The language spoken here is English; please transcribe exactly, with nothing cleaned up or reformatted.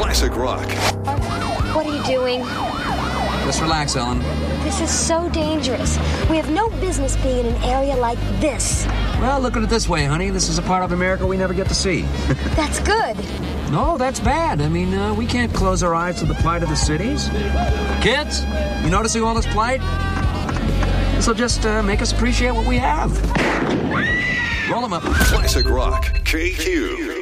Classic Rock. What are you doing? Just relax, Ellen. This is so dangerous. We have no business being in an area like this. Well, look at it this way, honey. This is a part of America we never get to see. That's good. No, that's bad. I mean, uh, we can't close our eyes to the plight of the cities. Kids, you noticing all this plight? This'll just uh, make us appreciate what we have. Roll them up. Classic Rock. K Q.